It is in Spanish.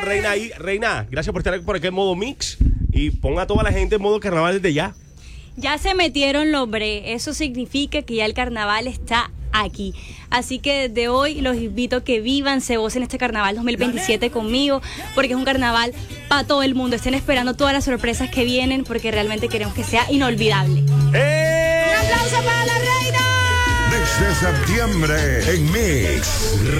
Reina ahí. Reina, gracias por estar por aquí en modo mix. Y ponga a toda la gente en modo carnaval desde ya. Ya se metieron los bre. Eso significa que ya el carnaval está aquí. Así que desde hoy los invito a que vivan, se gocen este carnaval 2027 conmigo, porque es un carnaval para todo el mundo. Estén esperando todas las sorpresas que vienen, porque realmente queremos que sea inolvidable. ¡Un aplauso para la reina! Desde septiembre en Mix.